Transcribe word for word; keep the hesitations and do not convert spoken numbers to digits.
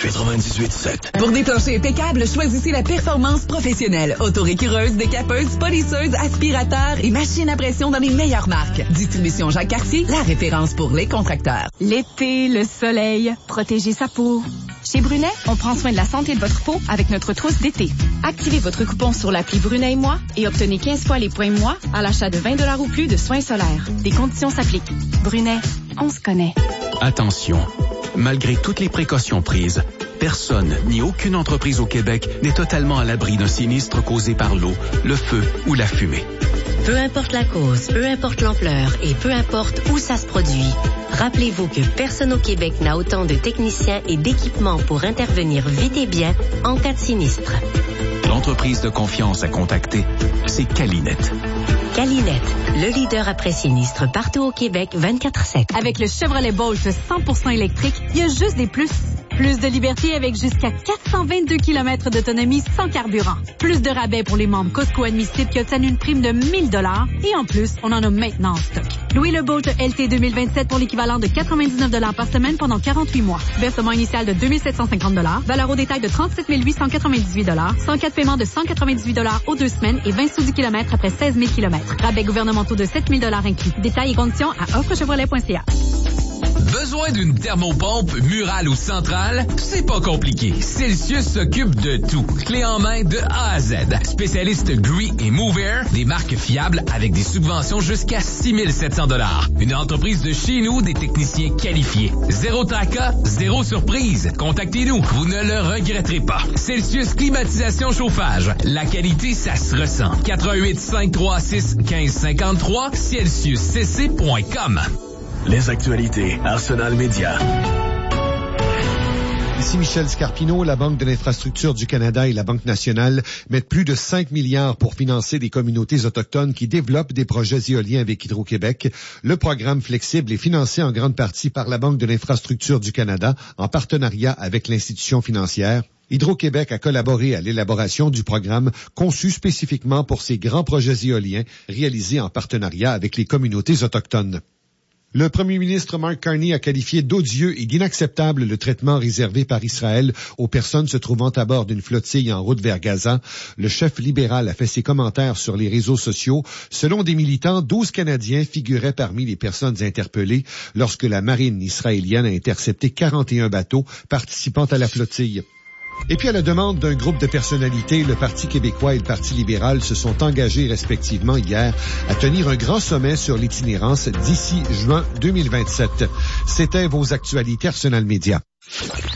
quatre-vingt-dix-huit sept. Pour des planchers impeccables, choisissez la performance professionnelle. Autorécureuse, décapeuse, polisseuse, aspirateur et machine à pression dans les meilleures marques. Distribution Jacques Cartier, la référence pour les contracteurs. L'été, le soleil, protéger sa peau. Chez Brunet, on prend soin de la santé de votre peau avec notre trousse d'été. Activez votre coupon sur l'appli Brunet et moi et obtenez quinze fois les points moi à l'achat de vingt dollars ou plus de soins solaires. Des conditions s'appliquent. Brunet, on se connaît. Attention, malgré toutes les précautions prises, personne ni aucune entreprise au Québec n'est totalement à l'abri d'un sinistre causé par l'eau, le feu ou la fumée. Peu importe la cause, peu importe l'ampleur et peu importe où ça se produit, rappelez-vous que personne au Québec n'a autant de techniciens et d'équipements pour intervenir vite et bien en cas de sinistre. L'entreprise de confiance à contacter, c'est Calinet. Calinet, le leader après sinistre partout au Québec vingt-quatre sept. Avec le Chevrolet Bolt cent pour cent électrique, il y a juste des plus. Plus de liberté avec jusqu'à quatre cent vingt-deux kilomètres d'autonomie sans carburant. Plus de rabais pour les membres Costco admissibles qui obtiennent une prime de mille dollars. Et en plus, on en a maintenant en stock. Louez le Bolt L T deux mille vingt-sept pour l'équivalent de quatre-vingt-dix-neuf dollars par semaine pendant quarante-huit mois. Versement initial de deux mille sept cent cinquante dollars. Valeur au détail de trente-sept mille huit cent quatre-vingt-dix-huit dollars. cent quatre paiements de cent quatre-vingt-dix-huit dollars aux deux semaines et vingt sous du kilomètre après seize mille kilomètres. Rabais gouvernementaux de sept mille dollars inclus. Détails et conditions à offre chevrolet point c a. Besoin d'une thermopompe murale ou centrale? C'est pas compliqué. Celsius s'occupe de tout. Clé en main de A à Z. Spécialiste Gree et Move Air, des marques fiables avec des subventions jusqu'à six mille sept cents dollars. Une entreprise de chez nous, des techniciens qualifiés. Zéro tracas, zéro surprise. Contactez-nous, vous ne le regretterez pas. Celsius Climatisation Chauffage. La qualité, ça se ressent. quatre un huit, cinq trois six, un cinq cinq trois, celsius c c point com. Les actualités Arsenal Média. Ici Michel Scarpino. La Banque de l'infrastructure du Canada et la Banque nationale mettent plus de cinq milliards pour financer des communautés autochtones qui développent des projets éoliens avec Hydro-Québec. Le programme flexible est financé en grande partie par la Banque de l'infrastructure du Canada en partenariat avec l'institution financière. Hydro-Québec a collaboré à l'élaboration du programme conçu spécifiquement pour ces grands projets éoliens réalisés en partenariat avec les communautés autochtones. Le premier ministre Mark Carney a qualifié d'odieux et d'inacceptable le traitement réservé par Israël aux personnes se trouvant à bord d'une flottille en route vers Gaza. Le chef libéral a fait ses commentaires sur les réseaux sociaux. Selon des militants, douze Canadiens figuraient parmi les personnes interpellées lorsque la marine israélienne a intercepté quarante et un bateaux participant à la flottille. Et puis, à la demande d'un groupe de personnalités, le Parti québécois et le Parti libéral se sont engagés respectivement hier à tenir un grand sommet sur l'itinérance d'ici juin deux mille vingt-sept. C'était vos actualités Arsenal Média.